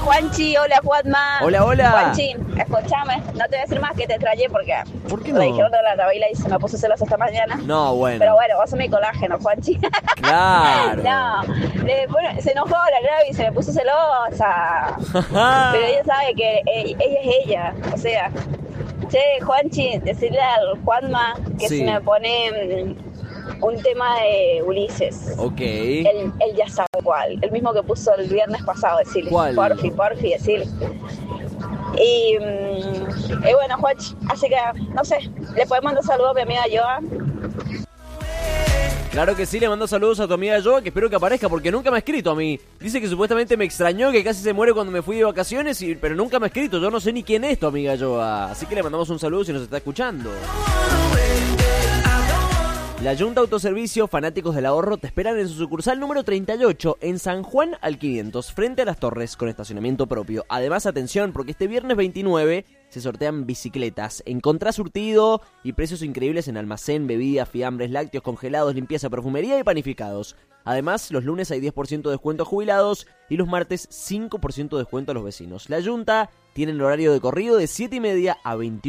Juanchi, hola Juanma. Hola, hola. Juanchi, escúchame, no te voy a decir más que te extrañé porque ¿Por qué me no? dijeron de la Nabila y se me puso celosa esta mañana. No, bueno. Pero bueno, vos sos mi colágeno, Juanchi. Claro. No, se enojó la Navi y se me puso celosa. Pero ella sabe que ella es ella, o sea. Che, Juanchi, decirle al Juanma que Sí. si me pone un tema de Ulises. Ok. Él ya sabe cuál. El mismo que puso el viernes pasado, decirle. ¿Cuál? Porfi, decirle. Y bueno, Juanchi, así que, no sé, le podemos mandar un saludo a mi amiga Joa. Claro que sí, le mando saludos a tu amiga Joa, que espero que aparezca porque nunca me ha escrito a mí. Dice que supuestamente me extrañó, que casi se muere cuando me fui de vacaciones, pero nunca me ha escrito. Yo no sé ni quién es tu amiga Joa, así que le mandamos un saludo si nos está escuchando. La Junta Autoservicio Fanáticos del Ahorro te esperan en su sucursal número 38 en San Juan al 500, frente a las Torres, con estacionamiento propio. Además, atención, porque este viernes 29 se sortean bicicletas. Encontrá surtido y precios increíbles en almacén, bebidas, fiambres, lácteos, congelados, limpieza, perfumería y panificados. Además, los lunes hay 10% de descuento a jubilados y los martes 5% de descuento a los vecinos. La Junta tiene el horario de corrido de 7:30 a 21.